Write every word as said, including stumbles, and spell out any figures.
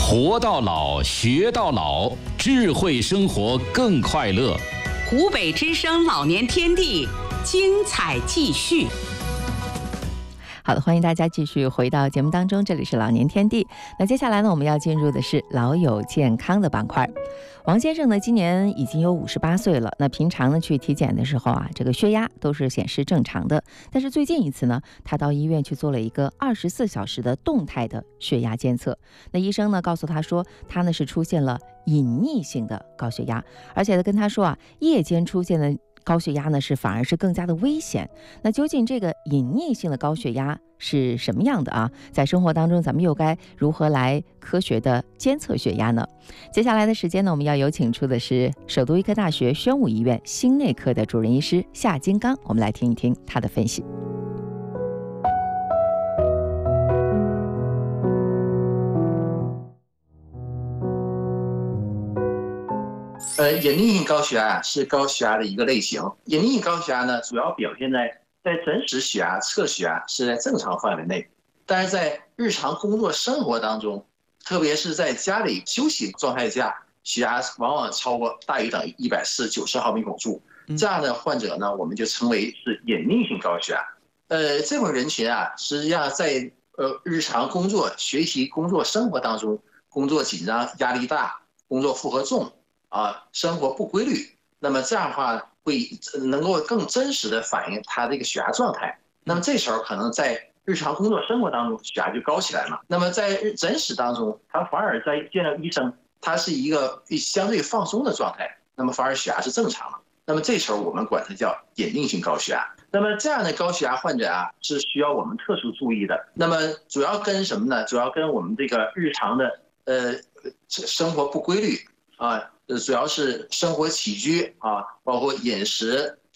活到老，学到老，智慧生活更快乐。 湖北之声老年天地，精彩继续。 好的，欢迎大家继续回到节目当中，这里是老年天地。那接下来呢，我们要进入的是老友健康的板块。王先生呢，今年已经有五十八岁了。那平常呢去体检的时候啊，这个血压都是显示正常的。但是最近一次呢，他到医院去做了一个二十四小时的动态的血压监测。那医生呢告诉他说，他呢是出现了隐匿性的高血压，而且呢跟他说啊，夜间出现的高血压呢是反而是更加的危险。那究竟这个隐匿性的高血压是什么样的啊？在生活当中咱们又该如何来科学的监测血压呢？接下来的时间呢，我们要有请出的是首都医科大学宣武医院心内科的主任医师夏金刚，我们来听一听他的分析。 呃，隐匿性高血压是高血压的一个类型。隐匿性高血压呢，主要表现在在诊室血压测血压是在正常范围内，但是在日常工作生活当中，特别是在家里休息状态下，血压往往超过大于等于一百四十九十毫米汞柱，这样的患者呢，我们就称为是隐匿性高血压。呃，这种人群啊，实际上在呃日常工作、学习、工作生活当中，工作紧张、压力大，工作负荷重。啊，生活不规律，那么这样的话会能够更真实的反映他这个血压状态。那么这时候可能在日常工作生活当中血压就高起来了。那么在诊室当中，他反而在见到医生，他是一个相对放松的状态，那么反而血压是正常的。那么这时候我们管它叫隐匿性高血压。那么这样的高血压患者啊，是需要我们特殊注意的。那么主要跟什么呢？主要跟我们这个日常的呃生活不规律啊。主要是生活起居啊，包括饮食、